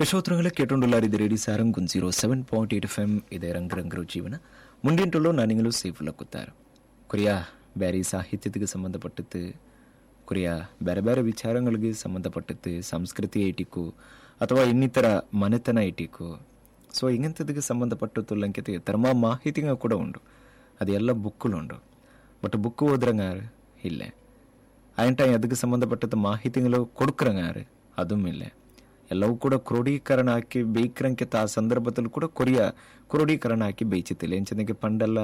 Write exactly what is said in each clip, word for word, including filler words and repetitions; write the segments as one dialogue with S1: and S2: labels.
S1: ಯಶೋತ್ರಗಳೇ ಕೇಟೊಂಡುಲ್ಲಾರಿದ ರೇಡಿ ಸಾರಂ ಗುಂಜೀರೋ seven point eight F M ಇದೆ ರಂಗರಂಗರು ಜೀವನ ಮುಂದಿಂಟುಳ್ಳೋ ನಾನಿಂಗಲೂ ಸೇಫುಲ್ಲಕ್ಕುತ್ತಾರೆ ಕೊರಿಯ ಬೇರೆ ಸಾಹಿತ್ಯಕ್ಕೆ ಸಂಬಂಧಪಟ್ಟದ್ದು ಕೊರಿಯ ಬೇರೆ ಬೇರೆ ವಿಚಾರಗಳಿಗೆ ಸಂಬಂಧಪಟ್ಟದ್ದು ಸಂಸ್ಕೃತಿ ಐಟಿಕ್ಕು ಅಥವಾ ಇನ್ನಿತರ ಮನೆತನ ಐಟಿಕ್ಕು ಸೊ ಇಂಗಂಥದಕ್ಕೆ ಸಂಬಂಧಪಟ್ಟದ್ದು ಲಂಕಿತ ತರ್ಮ ಮಾಹಿತಿಗ ಕೂಡ ಉಂಡು ಅದೆಲ್ಲ ಬುಕ್ಕುಳುಂಡು ಬಟ್ ಬುಕ್ಕು ಓದ್ರಂಗಾರು ಇಲ್ಲೇ ಆಯಂಟ ಅದಕ್ಕೆ ಸಂಬಂಧಪಟ್ಟದ್ದು ಮಾಹಿತಿಗಳು ಕೊಡುಕ್ರಂಗಾರು ಅದೂ ಇಲ್ಲೇ ಎಲ್ಲವೂ ಕೂಡ ಕ್ರೋಢೀಕರಣ ಹಾಕಿ ಬೇಯ್ಕರಂಕಿತ ಆ ಸಂದರ್ಭದಲ್ಲೂ ಕೂಡ ಕೊರಿಯ ಕ್ರೋಢೀಕರಣ ಹಾಕಿ ಬೇಯ್ಚಿತ್ತಿಲ್ಲ ಎಂಚನೆಗೆ ಪಂಡೆಲ್ಲ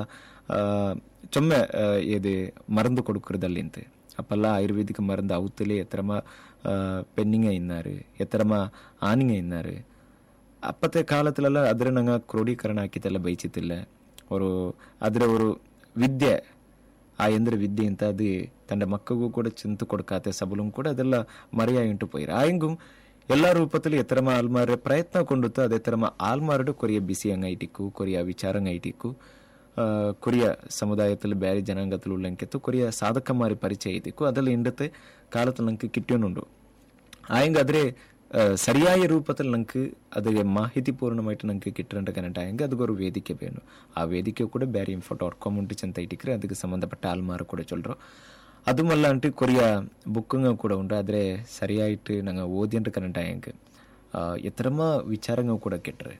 S1: ಚೊಮ್ಮೆ ಏದು ಮರಂದು ಕೊಡುಕರದಲ್ಲಿಂತೆ ಅಪ್ಪಲ್ಲ ಆಯುರ್ವೇದಿಕ ಮರಂದು ಅವತ್ತಲೇ ಎತ್ತರಮ ಪೆನ್ನಿಂಗ ಇನ್ನಾರು ಎತ್ತರಮ ಆನಿಂಗ ಇನ್ನಾರು ಅಪ್ಪತ್ತೆ ಕಾಲത്തിലെಲ್ಲ ಅದರ ನಂಗೆ ಕ್ರೋಢೀಕರಣ ಹಾಕಿತ್ತೆಲ್ಲ ಬೈಚಿತ್ತಿಲ್ಲ ಅವರು ಅದರ ಅವರು ವಿದ್ಯೆ ಆ ಎಂದ್ರೆ ವಿದ್ಯೆ ಅಂತ ಅದು ತನ್ನ ಮಕ್ಕಗೂ ಕೂಡ ಚಿಂತು ಕೊಡ್ಕಾತೆ ಸಬಲು ಕೂಡ ಅದೆಲ್ಲ ಮರೆಯ ಇಂಟು ಪೈರ ಆಯಂಗೂ ಎಲ್ಲ ರೂಪದಲ್ಲಿ ಎತ್ತರಮ ಆಲ್ಮಾರ ಪ್ರಯತ್ನ ಕೊಂಡುತ್ತ ಅದೇ ತರಮ ಆಲ್ಮಾರಡು ಕೊರಿಯ ಬಿಸಿ ಅಂಗೈಟಿಕ್ಕು ಕೊರಿಯ ವಿಚಾರಂಗ ಐಟಿಕ್ಕು ಕೊರಿಯ ಸಮುದಾಯದಲ್ಲಿ ಬೇರೆ ಜನಾಂಗದಲ್ಲಿ ಉಳ್ಳಂಕೆತ್ತು ಕೊರಿಯ ಸಾಧಕ ಮಾರಿ ಪರಿಚಯ ಐತಿಕ್ಕು ಅದೆಲ್ಲ ಇಂಡತೆ ಕಾಲத்தில் ನಂಗೆ ಕಿಟ್ಟೋನುಂಡು ಆಯಂಗ ಆದ್ರೆ ಸರಿಯಾಯ ರೂಪದಲ್ಲಿ ನಂಗೆ ಅದಕ್ಕೆ ಮಾಹಿತಿ ಪೂರ್ಣಮಾയിട്ട് ನಂಗೆ ಕಿಟ್ಟರಂಟ ಕರೆಂಟ್ ಆಯಂಗ ಅದಕ್ಕೊಂದು ವೇದಿಕೆ ಬೇನು ಆ ವೇದಿಕೆ ಕೂಡ ಬೇರೆ ಇನ್ಫೋ ಡಾಟ್ ಕಾಮ್ ಉಂಟು ಚಂತ ಇಟ್ಟಿಕ್ರೆ ಅದಕ್ಕೆ ಸಂಬಂಧಪಟ್ಟ ಆಲ್ಮಾರು ಕೂಡ ಚೊಲ್ರು அதுமல்ல அன்ட்டு கொரியா புக்குங்க கூட உண்டு அதில் சரியாயிட்டு நாங்கள் ஓதியன்ட்டு கரண்ட் ஆயங்கு எத்தரமா விசாரங்க கூட கெட்டுரு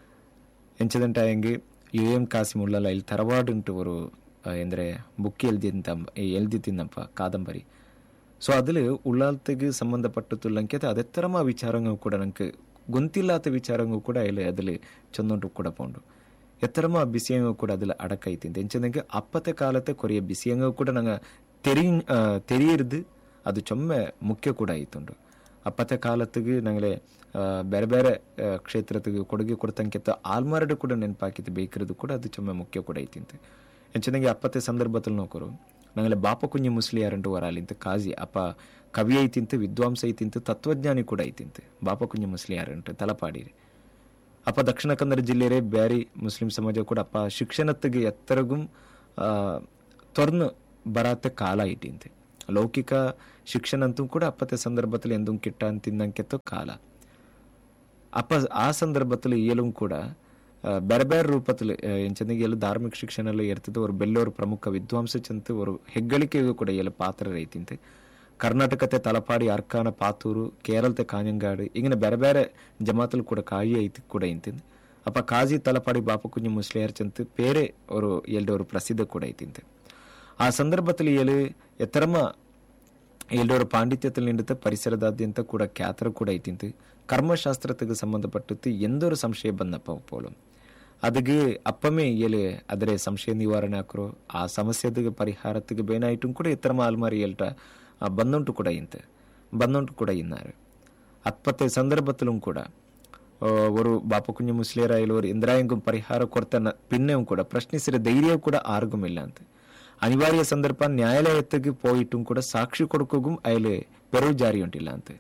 S1: ಎಂಚದಂಟ ಆಯಂಗೆ ಯು ಎಂ ಕಾಸಿಮುಳ್ಳಲ್ಲ ಇಲ್ಲಿ ತರವಾಡುಂಟು ಅವರು ಎಂದರೆ ಬುಕ್ ಎಲ್ದಿಂತ ಎಲ್ದಿತ್ತಿಂದಪ್ಪ ಕಾದಂಬರಿ ಸೊ அதில் ಉಳ್ಳಾಲ್ತೆಗೆ ಸಂಬಂಧಪಟ್ಟುಲ್ಲಂಕೆ ಅದೆತ್ತರಮ ವಿಚಾರಂಗ ಕೂಡ ನಂಗೆ ಗೊಂತಿಲ್ಲಾತ ವಿಚಾರಂಗ ಕೂಡ ಇಲ್ಲಿ அதில் ಚಂದುಂಟು ಕೂಡ ಪೋಂಡು ಎತ್ತರಮ ಬಿಸಿಯಂಗ ಕೂಡ அதில் ಅಡಕೈತಿಂತ ಎಂಚದಂಗೆ ಅಪ್ಪത്തെ ಕಾಲത്തെ ಕೊರಿಯ ಬಿಸಿಯಂಗ ಕೂಡ ನಂಗೆ ತೆರಿ ತೆರಿಯಿರ್ದು ಅದು ಚೊಮ್ಮೆ ಮುಖ್ಯ ಕೂಡ ಆಯ್ತುಂಡು ಅಪ್ಪತ್ತೆ ಕಾಲತ್ತಿಗೆ ನಂಗೆ ಬೇರೆ ಬೇರೆ ಕ್ಷೇತ್ರತ್ತಿಗೆ ಕೊಡುಗೆ ಕೊಡ್ತಂಕೆತ್ತ ಆಲ್ಮಾರಡು ಕೂಡ ನೆನಪಾಕಿತ್ತು ಬೇಕಿರೋದು ಕೂಡ ಅದು ಚೊಮ್ಮೆ ಮುಖ್ಯ ಕೂಡ ಐತಿಂತೆ ಎಂಚನೆಗೆ ಅಪ್ಪತ್ತೆ ಸಂದರ್ಭದಲ್ಲಿ ನೋಕರು ನಂಗೆ ಬಾಪ ಕುഞ്ഞു ಮುಸ್ಲಿಯಾರಂಟು ವರಾಲಿಂತ ಕಾಜಿ ಅಪ್ಪ ಕವಿ ಐತಿಂತ ವಿದ್ವಾಂಸ ಐತಿಂತ ತತ್ವಜ್ಞಾನಿ ಕೂಡ ಐತಿಂತೆ ಬಾಪ ಕುഞ്ഞു ಮುಸ್ಲಿಯಾರಂಟು ತಲಪಾಡಿರಿ ಅಪ್ಪ ದಕ್ಷಿಣ ಕನ್ನಡ ಜಿಲ್ಲೆಯೇ ಬೇರೆ ಮುಸ್ಲಿಂ ಸಮಾಜ ಕೂಡ ಅಪ್ಪ ಶಿಕ್ಷಣತ್ತಿಗೆ ಎತ್ತರಗೂ ತೊರ್ನು ಬರಾತೆ ಕಾಲ ಇಟ್ಟಿಂತೆ ಲೌಕಿಕ ಶಿಕ್ಷಣ ಅಂತೂ ಕೂಡ ಅಪ್ಪತ್ತೆ ಸಂದರ್ಭದಲ್ಲಿ ಎಂದೂ ಕಿಟ್ಟ ಅಂತಿದ್ದಂಕೆತ್ತೋ ಕಾಲ ಅಪ್ಪ ಆ ಸಂದರ್ಭದಲ್ಲಿ ಏಲೂ ಕೂಡ ಬೇರೆ ಬೇರೆ ರೂಪದಲ್ಲಿ ಎಂಚನಿಗೆ ಎಲ್ಲ ಧಾರ್ಮಿಕ ಶಿಕ್ಷಣ ಎಲ್ಲ ಇರ್ತದೆ ಅವರು ಬೆಲ್ಲವರು ಪ್ರಮುಖ ವಿದ್ವಾಂಸ ಚಂತ ಅವರು ಹೆಗ್ಗಳಿಕೆಗೂ ಕೂಡ ಎಲ್ಲ ಪಾತ್ರ ರೈತಿಂತೆ ಕರ್ನಾಟಕತೆ ತಲಪಾಡಿ ಅರ್ಕಾನ ಪಾತೂರು ಕೇರಳತೆ ಕಾಂಜಂಗಾಡು ಈಗಿನ ಬೇರೆ ಬೇರೆ ಜಮಾತಲ್ಲಿ ಕೂಡ ಕಾಯಿ ಐತಿ ಕೂಡ ಇಂತಿಂದು ಅಪ್ಪ ಕಾಜಿ ತಲಪಾಡಿ ಬಾಪ ಕುഞ്ഞു ಮುಸ್ಲಿಯಾರ್ ಚಂತ ಬೇರೆ ಅವರು ಎಲ್ಲವರು ಪ್ರಸಿದ್ಧ ಕೂಡ ಐತಿಂತೆ ಆ ಸಂದರ್ಭದಲ್ಲಿ ಏಳು ಎತ್ತರಮ ಎಲ್ಲರ ಪಾಂಡಿತ್ಯದಲ್ಲಿ ನಿಂಡುತ್ತೆ ಪರಿಸರದಾದ್ಯಂತ ಕೂಡ ಖ್ಯಾತರ ಕೂಡ ಐತಿಂತು ಕರ್ಮಶಾಸ್ತ್ರಕ್ಕೆ ಸಂಬಂಧಪಟ್ಟದ್ದು ಎಂದೊರು ಸಂಶಯ ಬಂದಪ್ಪ ಪೋಲು ಅದಕ್ಕೆ ಅಪ್ಪಮೇ ಏಳು ಅದರ ಸಂಶಯ ನಿವಾರಣೆ ಹಾಕರು ಆ ಸಮಸ್ಯೆಗೆ ಪರಿಹಾರತ್ತಿಗೆ ಬೇನಾಯಿಟ್ಟು ಕೂಡ ಎತ್ತರಮ ಆಲ್ಮಾರಿ ಎಲ್ಟ ಬಂದುಂಟು ಕೂಡ ಇಂತೆ ಬಂದುಂಟು ಕೂಡ ಇನ್ನಾರು ಅಪ್ಪತ್ತೆ ಸಂದರ್ಭದಲ್ಲೂ ಕೂಡ ಅವರು ಬಾಪ ಕುഞ്ഞു ಮುಸ್ಲಿಯರ ಇಲ್ಲವರು ಇಂದ್ರಾಯಂಗೂ ಪರಿಹಾರ ಕೊಡ್ತಾನ ಪಿನ್ನೆವು ಕೂಡ ಪ್ರಶ್ನಿಸಿದ ಧೈರ್ಯ ಕೂಡ ಆರ್ಗೂ ಇಲ್ಲ ಅಂತ ಅನಿವಾರ್ಯ ಸಂದರ್ಭ ನ್ಯಾಯಾಲಯಕ್ಕೆ போயிட்டும் ಕೂಡ ಸಾಕ್ಷಿ ಕೊಡಕೋಗೂ ಅಯಲೆ ಪೆರವು ಜಾರಿ ಉಂಟಿಲ್ಲ ಅಂತೆ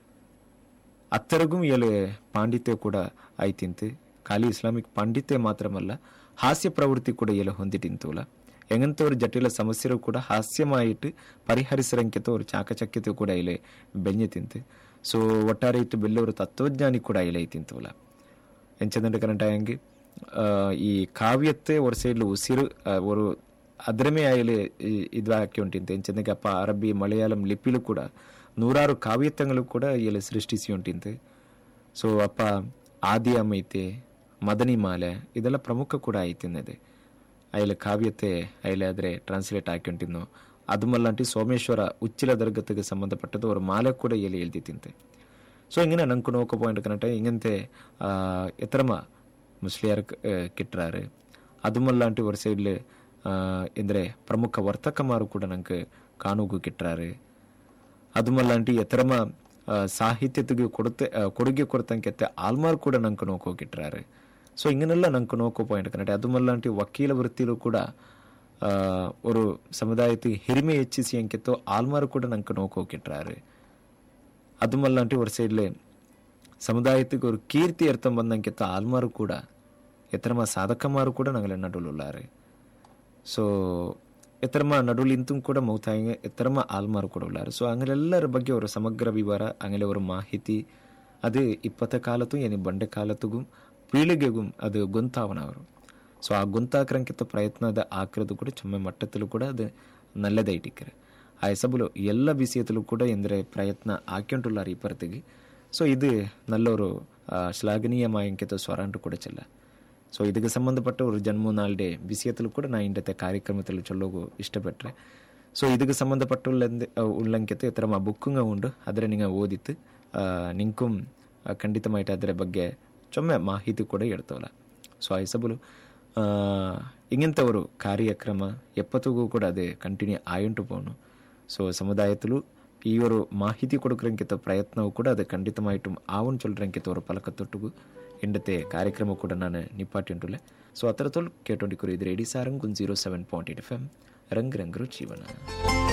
S1: ಅತ್ತರಗೂ ಏಳು ಪಾಂಡಿತ್ಯ ಕೂಡ ಐತಿಂತೆ ಖಾಲಿ ಇಸ್ಲಾಮಿಕ್ ಪಾಂಡಿತ್ಯ ಮಾತ್ರಮಲ್ಲ ಹಾಸ್ಯ ಪ್ರವೃತ್ತಿ ಕೂಡ ಏಳು ಹೊಂದಿಟ್ಟಿಂತೂಲ ಎಂಗಂತವ್ರ ಜಟಿಲ ಸಮಸ್ಯೆರು ಕೂಡ ಹಾಸ್ಯಮಾಯಿಟ್ಟು ಪರಿಹರಿಸಿರಂಕೆತ ಅವರು ಚಾಕಚಕ್ಯತೆ ಕೂಡ ಇಲ್ಲಿ ಬೆಣ್ಣೆ ತಿಂತೆ ಸೊ ಒಟ್ಟಾರೆ ಇಟ್ಟು ಬೆಲ್ಲವರು ತತ್ವಜ್ಞಾನಿ ಕೂಡ ಇಲ್ಲಿ ಐತಿಂತೂಲ ಎಂಚದಂಡ ಕರೆಂಟ್ ಆಯಂಗೆ ಈ ಕಾವ್ಯತೆ ஒரு ಸೈಡ್ಲು ಉಸಿರು ஒரு ಅದರಮೇ ಆಯಲೆ ಇದು ಹಾಕಿ ಉಂಟಿಂತೆ ಎಂಚಂದಕ್ಕೆ ಅಪ್ಪ ಅರಬ್ಬಿ ಮಲಯಾಳಂ ಲಿಪಿಲು ಕೂಡ ನೂರಾರು ಕಾವ್ಯತಗಳು ಕೂಡ ಇಲ್ಲಿ ಸೃಷ್ಟಿಸಿ ಉಂಟಿಂತೆ ಸೊ ಅಪ್ಪ ಆದಿ ಅಮೈತೆ ಮದನಿ ಮಾಲೆ ಇದೆಲ್ಲ ಪ್ರಮುಖ ಕೂಡ ಐತಿನ್ನದೆ ಅಯ್ಯಲೆ ಕಾವ್ಯತೆ ಅಯ್ಯಲೆ ಆದರೆ ಟ್ರಾನ್ಸ್ಲೇಟ್ ಹಾಕಿ ಉಂಟಿನ್ನು ಅದು ಮಲ್ಲಂಟಿ ಸೋಮೇಶ್ವರ ಉಚ್ಚಿಲ ದರ್ಗತಿಗೆ ಸಂಬಂಧಪಟ್ಟದ್ದು ಅವ್ರ ಮಾಲೆ ಕೂಡ ಎಲ್ಲಿ ಎಳ್ದಿತ್ತಿಂತೆ ಸೊ ಹಿಂಗೆ ನಂಗೆ ನೋಕೋ ಪಾಯಿಂಟ್ ಕನಟ ಹಿಂಗಂತೆ ಎತ್ತರಮ ಮುಸ್ಲಿಯರ್ ಕಿಟ್ರಾರು ಅದು ಮಲ್ಲಾಂಟಿ ஒரு ಸೈಡ್ಲೆ ಎಂದರೆ ಪ್ರಮುಖ ವರ್ತಕಮಾರು ಕೂಡ ನಂಗೆ ಕಾನೂಗು ಕಿಟ್ರಾರು ಅದು ಮಲ್ಲಾಂಟಿ ಎತ್ತರಮ ಸಾಹಿತ್ಯತೆಗೆ ಕೊಡುತ್ತೆ ಕೊಡುಗೆ ಕೊಡ್ತಂಕೆತ್ತೆ ಆಲ್ಮಾರು ಕೂಡ ನಂಗೆ ನೋಕೋಗಿಟ್ರಾರು ಸೊ ಹಿಂಗನೆಲ್ಲ ನಂಗೆ ನೋಕೋ ಪಾಯಿಂಟ್ ಕನ್ನಡ ಅದು ಮಲ್ಲಾಂಟಿ ವಕೀಲ ವೃತ್ತಿಲೂ ಕೂಡ ஒரு சமுதாயத்துக்கு ಹಿರಿಮೆ ಹೆಚ್ಚಿಸಿ ಅಂಕೆತ್ತೋ ಆಲ್ಮಾರು ಕೂಡ ನಂಗೆ ನೋಕೋಗಿಟ್ರಾರು ಅದು ಮಲ್ಲಾಂಟಿ ஒரு ಸೈಡ್ಲೆ ಸಮುದಾಯத்துக்கு ஒரு ಕೀರ್ತಿ ಅರ್ಥ ಬಂದಂಕೆತ್ತ ಆಲ್ಮಾರು ಕೂಡ ಎತ್ತರಮ ಸಾಧಕಮಾರು ಕೂಡ ನಂಗೆ ನಡುಲುಲ್ಲಾರು ಸೊ ಎತ್ತರಮ ನಡುಲಿಂತೂ ಕೂಡ ಮೌತಾಯಿಗೆ ಎತ್ತರಮ ಆಲ್ಮಾರು ಕೂಡ ಉಳ್ಳಾರು ಸೊ ಹಂಗೆಲ್ಲರ ಬಗ್ಗೆ ಅವರ ಸಮಗ್ರ ವಿವರ ಹಂಗೆಲ್ಲ ಅವರ ಮಾಹಿತಿ അത് ഇപ്പോഴത്തെ കാലത്തും ഇനി പണ്ട് കാലത്തും ಪೀಳಿಗೆಗೂ ಅದು ಗೊಂತಾವನವರು. ಸೊ ಆ ಗೊಂತಾಕ್ರಂಕಿತ ಪ್ರಯತ್ನದ ಆಕ್ರದು ಕೂಡ ಚೊಮ್ಮೆ ಮಟ್ಟದಲ್ಲೂ ಕೂಡ ಅದು ನಲ್ಲದೈಟಿಕ್ಕರೆ ಆ ಹೆಸಬಲು ಎಲ್ಲ ವಿಷಯದಲ್ಲೂ ಕೂಡ ಎಂದರೆ ಪ್ರಯತ್ನ ಹಾಕ್ಯಂಟುಲ್ಲಾರ ಈ ಪರತೆಗೆ. ಸೊ ಇದು ನಲ್ಲೊರು ಶ್ಲಾಘನೀಯಮಾಯಂಕಿತ ಸ್ವರಾಂಟು ಕೂಡ ಚೆಲ್ಲ. ಸೊ ಇದಕ್ಕೆ ಸಂಬಂಧಪಟ್ಟ ஒரு ಜನ್ಮೂ ನಾಲ್ಡೆ ವಿಷಯದಲ್ಲೂ ಕೂಡ ನಾ ಇಂಡತೆ ಕಾರ್ಯಕ್ರಮದಲ್ಲಿ ಚೊಲ್ಲೋಗು ಇಷ್ಟಪಟ್ಟರೆ. ಸೊ ಇದಕ್ಕೆ ಸಂಬಂಧಪಟ್ಟ ಉಳ್ಳಂಕಿತ ಇತರ ಮಾ ಬುಕ್ಕುಂಗ ಉಂಡು ಅದರ ನಿಂಗೆ ಓದಿತ್ತು ನಿಂಕು ಖಂಡಿತಮಾയിട്ട് ಅದರ ಬಗ್ಗೆ ಚೊಮ್ಮೆ ಮಾಹಿತಿ ಕೂಡ ಇಡ್ತವಲ್ಲ. ಸೊ ಆ ಹೆಸಬಲು ಇಂಗಿಂತವರು ಕಾರ್ಯಕ್ರಮ ಎಪ್ಪತ್ತಿಗೂ ಕೂಡ ಅದೇ ಕಂಟಿನ್ಯೂ ಆಯುಂಟು ಪೋನು. ಸೊ ಸಮುದಾಯದಲ್ಲೂ ಈವರು ಮಾಹಿತಿ ಕೊಡೋಕ್ರಂಕಿತ ಪ್ರಯತ್ನವೂ ಕೂಡ ಅದು ಖಂಡಿತಮಾയിട്ടും ಆವನ್ ಚೊಲ್ರಂಕಿತ ಅವರು ಪಲಕ ತೊಟ್ಟುಗು ಎಂಡತೆ ಕಾರ್ಯಕ್ರಮ ಕೂಡ ನಾನು ನಿಪ್ಪಾಟಿಂಟುಲೆ. ಸೊ ಆ ಥರದೊಳು ಕೇಟೊಂಡಿಕರು ಇದು ರೇಡಿ ಸಾರಂಗ್ ಒಂದು zero seven point eight F M ರಂಗ್ ರಂಗ್ರು ಜೀವನ.